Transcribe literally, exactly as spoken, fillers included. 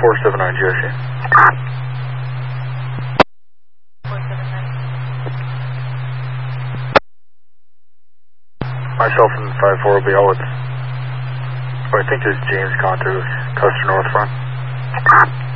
four seven nine G R C. Myself and five four will be all with, oh, I think it's James Conto, Custer North Front.